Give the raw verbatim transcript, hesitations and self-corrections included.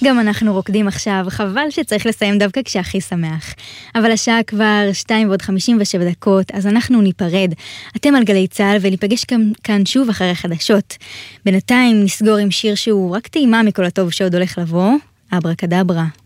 גם אנחנו רוקדים עכשיו, חבל שצריך לסיים דווקא כשהכי שמח. אבל השעה כבר שתיים ועוד חמישים ושבע דקות, אז אנחנו ניפרד. אתם על גלי צהל וניפגש כאן, כאן שוב אחרי החדשות. בינתיים נסגור עם שיר שהוא רק טעימה מכל הטוב שעוד הולך לבוא, אברקדברה.